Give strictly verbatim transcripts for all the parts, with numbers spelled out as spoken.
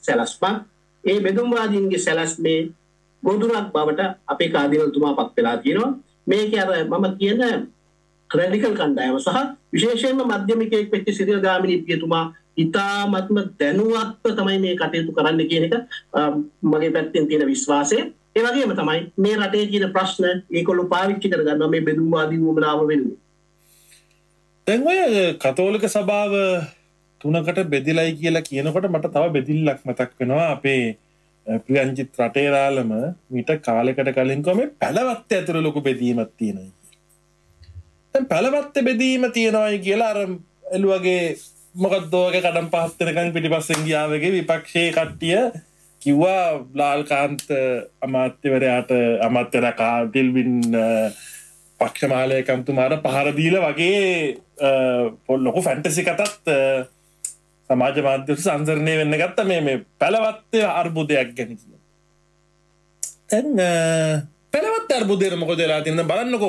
සැලැස්මක්. ඒ බෙදුම්වාදීන්ගේ සැලැස්මේ ගොදුරක් බවට අපේ කාදිනල්තුමා පත් වෙලා තියෙනවා. මේකේ අර මම කියන රැඩිකල් කණ්ඩායම සහ විශේෂයෙන්ම මධ්‍යමිකයෙක් වෙච්ච සිරිල් ගාමිණී පියතුමා ඉතාමත්ම දැනුවත්ව තමයි මේ කටයුතු කරන්න කියන එක මගේ පැත්තෙන් තියෙන විශ්වාසය. ඒ වගේම තමයි මේ රටේ තියෙන ප්‍රශ්න ඒගොල්ලෝ පාවිච්චි කරගන්නවා මේ බෙදුම්වාදී වුමනාව වෙනුවෙන්. දැන් ඔය කතෝලික සභාව තුනකට බෙදිලයි කියලා කියනකොට මට තව බෙදිල්ලක් මතක් වෙනවා. අපේ ප්‍රියංජිත් රටේරාලම මීට කාලයකට කලින් කිව්වා මේ පැලවත්ත ඇතුළේ ලොකු බෙදීමක් තියෙනවා. දැන් පැලවත්ත බෙදීම තියෙනවායි කියලා අර එළුවගේ මොකද්ද ඔයගේ කඩම් පහත් වෙනකන් පිටිපස්සෙන් ගියා වගේ විපක්ෂයේ කට්ටිය කිව්වා ලාල්කාන්ත අමාත්‍යවරයාට අමාත්‍යලා කාටිල්වින් පක්ෂ මාලේකම්තුමාට පහර දීලා වගේ ලොකු ෆැන්ටසි කතාවක් සමාජ මාධ්‍ය සංසරණය වෙන්න ගත්තා මේ මේ පැලවත්ත අර්බුදයක් ගැන කියලා. දැන් පැලවත්ත අර්බුදේ මොකද වෙලා තියෙනවද බලන්නකෝ.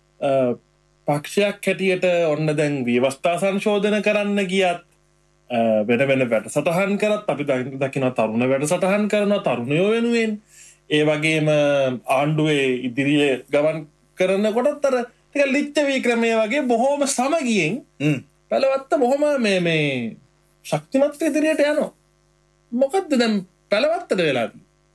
පක්ෂයක් හැටියට ඔන්න දැන් ව්‍යවස්ථා සංශෝධන කරන්න ගියත් වෙන වෙන වැඩසටහන් කරත් අපි දකිනවා තරුණ වැඩසටහන් කරනවා තරුණයෝ වෙනුවෙන්. ඒ වගේම ආණ්ඩුවේ ඉදිරියේ ගමන් කරනකොටත් අර ටික ලිච්ඡවී ක්‍රමයේ වගේ බොහොම සමගියෙන් පැලවත්ත බොහොම මේ මේ ශක්තිමත් ඉදිරියට යනවා. මොකද්ද දැන් පැලවත්තට වෙලා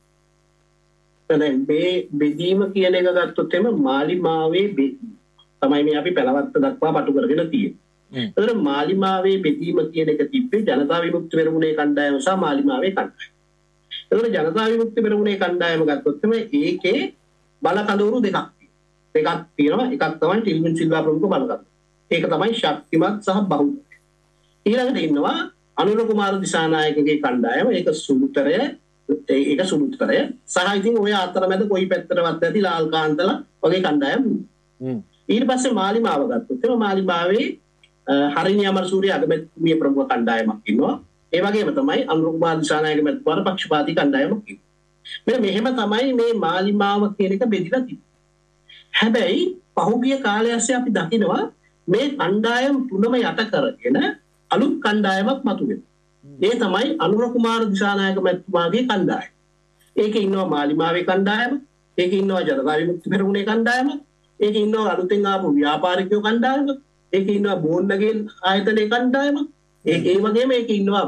තියෙන්නේ? මේ බෙදීම කියන එක ගත්තොත් එම මාලිමාවේ තමයි මේ අපි පැලවත්ත දක්වා පටු කරගෙන තියෙන්නේ. ඒතර මාලිමාවේ බෙදීම කියන එක තිබ්බේ ජනතා විමුක්ති පෙරමුණේ කණ්ඩායම සහ මාලිමාවේ කණ්ඩායම. ඒතර ජනතා විමුක්ති පෙරමුණේ කණ්ඩායම ගත්තොත් එම ඒකේ බල කඳවුරු දෙකක් දෙකක් තියෙනවා. එකක් තමයි ටිල්වින් සිල්වා ප්‍රමුඛ බලකඳ. ඒක තමයි ශක්තිමත් සහ බහුල. ඊළඟට ඉන්නවා අනුර කුමාර දිසානායකගේ කණ්ඩායම. ඒක සුළුතරය ඒක සුළුතරය සහ ඉතින් ඔය අතරමැද කොයි පැත්තටවත් නැති ලාල්කාන්තලා වගේ කණ්ඩායම්. ඊට පස්සේ මාලිමාව ගත්තොත් එම මාලිමාවේ හරිනි අමරසූරිය අගමැතිතුමිය ප්‍රමුඛ කණ්ඩායමක් ඉන්නවා. ඒ වගේම තමයි අනුර කුමාර දිසානායක මැතිතුමාට පක්ෂපාතී කණ්ඩායමක් ඉන්නවා. මෙන්න මෙහෙම තමයි මේ මාලිමාව කියන එක බෙදිලා තිබෙන්නේ. හැබැයි පහුගිය කාලය ඇස්සේ අපි දකිනවා මේ කණ්ඩායම් තුනම යට කරගෙන අලුත් කණ්ඩායමක් මතුවෙනවා. ඒ තමයි අනුර කුමාර දිසානායක මැතිතුමාගේ කණ්ඩායම. ඒකේ ඉන්නවා මාලිමාවේ කණ්ඩායම, ඒකේ ඉන්නවා ජනතා විමුක්ති පෙරමුණේ කණ්ඩායම, ඒකේ ඉන්නවා අලුතෙන් ආපු ව්‍යාපාරිකයෝ කණ්ඩායම, ඒකේ ඉන්නවා බෝන්නගේ ආයතනයේ කණ්ඩායම, ඒ ඒ වගේම ඒකේ ඉන්නවා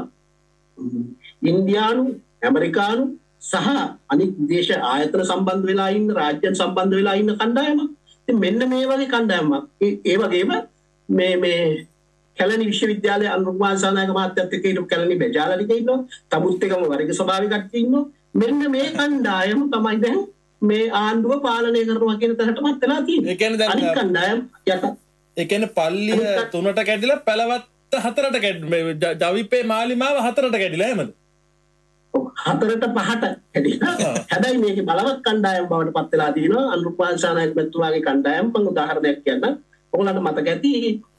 ඉන්දියානු, ඇමරිකානු සහ අනිත් විදේශ ආයතන සම්බන්ධ වෙලා ඉන්න රාජ්‍යයන් සම්බන්ධ වෙලා ඉන්න කණ්ඩායම. ඉතින් මෙන්න මේ වගේ කණ්ඩායමක්. ඒ වගේම මේ මේ කැලණි විශ්වවිද්‍යාලයේ අනුර කුමාර දිසානායක මහත්තයත් එක්ක ඉන්න කැලණි බෙජාලනික ඉන්නවා. තමුත් එකම වර්ග ස්වභාවික කට්ටිය ඉන්නවා. මෙන්න මේ කණ්ඩායම තමයි දැන් මේ ආණ්ඩුව පාලනය කරනවා කියන තැනටමත් වෙලා තියෙන්නේ. ඒ කියන්නේ දැන් අනිත් කණ්ඩායම් යට ඒ කියන්නේ පල්ලිය තුනට කැඩිලා පැලවත්ත හතරට කැඩි ජවිපේ මාලිමාව හතරට කැඩිලා එහෙමද? හතරට පහට හැදිලා. හැබැයි මේකේ බලවත් කණ්ඩායම් බවට පත් වෙලා තියෙනවා අනුර කුමාර දිසානායක මැතිතුමාගේ කණ්ඩායම. මම උදාහරණයක් කියන්නම්. ඔයගොල්ලන්ට මතක ඇති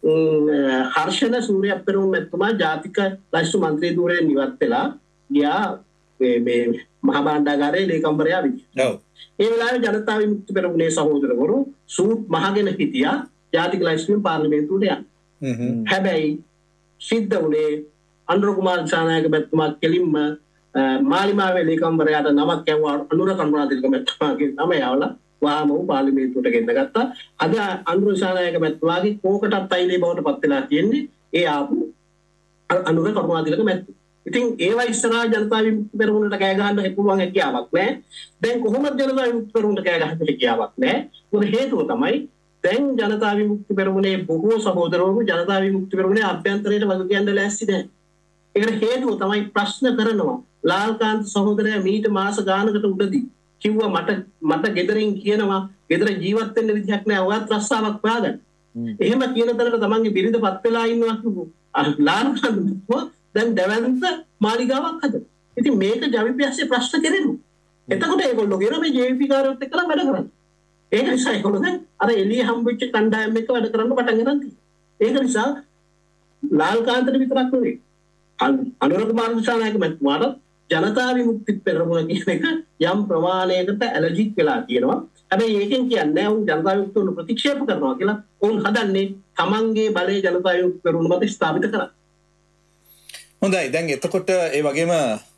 හර්ෂණ සූර්යප්පරුම් මැතිතුමා ජාතික ලයිස්තු මන්ත්‍රී ධූරයෙන් ඉවත් වෙලා ගියා මේ මේ මහා භාණ්ඩාගාරයේ ලේකම්වරයා විදිහට. ඔව්. ඒ වෙලාවේ ජනතා විමුක්ති පෙරමුණේ සහෝදරවරු සූට් මහගෙන හිටියා ජාතික ලයිස්තුවෙන් පාර්ලිමේන්තුවට යන්න. හ්ම්. හැබැයි සිද්ධ වුණේ අනුර කුමාර දිසානායක මැතිතුමා කෙලින්ම මාලිමාවේ ලේකම්වරයාට නමක් යවුවා අනුර කරුණාතිලක මැතිතුමාගේ නම යවලා වහාම වූ පාර්ලිමේන්තුවට ගෙන්න ගත්තා. අද අනුර දිසානායක මැතිතුමාගේ කෝකටත් අයිලේ බවට පත් වෙලා තියෙන්නේ ඒ ආපු අනුර කරුණාතිලක මැතිතුමා. ඉතින් ඒවා ඉස්සරහා ජනතා විමුක්ති පෙරමුණට කෑ ගහන්න පුළුවන් හැකියාවක් නැහැ. දැන් කොහොමද ජනතා විමුක්ති පෙරමුණට කෑ ගහන්න හැකියාවක් නැහැ. මොකද හේතුව තමයි දැන් ජනතා විමුක්ති පෙරමුණේ බොහෝ සහෝදරවරු ජනතා විමුක්ති පෙරමුණේ අභ්‍යන්තරයට වග කියන්න ලෑස්ති නැහැ. ඒකට හේතුව තමයි ප්‍රශ්න කරනවා. ලාල්කාන්ත සහෝදරයා මීට මාස ගානකට උඩදී කිව්වා මට මට ගෙදරින් කියනවා ගෙදර ජීවත් වෙන්න විදිහක් නැහැ. ඔයත් රස්සාවක් හොයාගන්න. එහෙම කියන තරකට තමන්ගේ බිරිඳපත් වෙලා ඉන්නවා කිව්වෝ. ලාල්කාන්ත දැන් දැවැන්ත මාලිගාවක් හදනවා. ඉතින් මේක ජවිපියස්සේ ප්‍රශ්න කෙරෙනවා. එතකොට ඒගොල්ලෝ කියන මේ ජේවීපී කාර්යවත් එක්කලා වැඩ කරන්නේ. ඒක නිසා ඒගොල්ලෝ දැන් අර එළිය හම්බෙච්ච කණ්ඩායම් එක්ක වැඩ කරන්න පටන් ගන්න තියෙනවා. ඒක නිසා ලාල්කාන්තට විතරක් නෙවෙයි අනුර කුමාර දිසානායක මැතිතුමාට ජනතා විමුක්ති පෙරමුණ කියන එක යම් ප්‍රමාණයකට ඇලර්ජික් වෙලා තියෙනවා. හැබැයි ඒකෙන් කියන්නේ උන් ජනතා විමුක්තිය ප්‍රතික්ෂේප කරනවා කියලා. උන් හදන්නේ තමන්ගේ බලය ජනතා විමුක්ති පෙරමුණ මත ස්ථාපිත කරන්න. හොඳයි. දැන් එතකොට ඒ වගේම